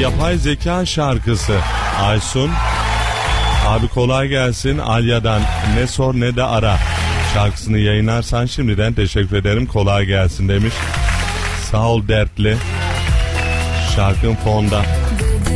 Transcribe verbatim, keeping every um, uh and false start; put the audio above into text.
yapay zeka şarkısı. Aysun, abi kolay gelsin, Alya'dan ne sor ne de ara şarkısını yayınlarsan şimdiden teşekkür ederim, kolay gelsin demiş. Sağ ol dertli. Şarkın fonda.